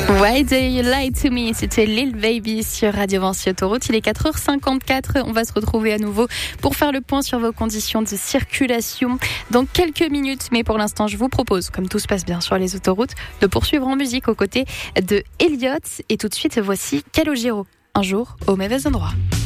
Why Do You Lie To Me, c'était Lil Baby sur Radio Vinci Autoroute. Il est 4h54, on va se retrouver à nouveau pour faire le point sur vos conditions de circulation dans quelques minutes. Mais pour l'instant, je vous propose, comme tout se passe bien sur les autoroutes, de poursuivre en musique aux côtés de Elliott. Et tout de suite, voici Calogero, un jour au mauvais endroit.